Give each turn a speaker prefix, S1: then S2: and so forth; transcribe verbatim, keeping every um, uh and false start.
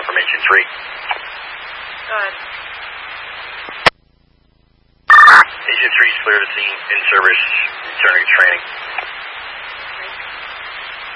S1: information three.
S2: Go ahead.
S1: Agent three is clear to scene, in service, returning to training.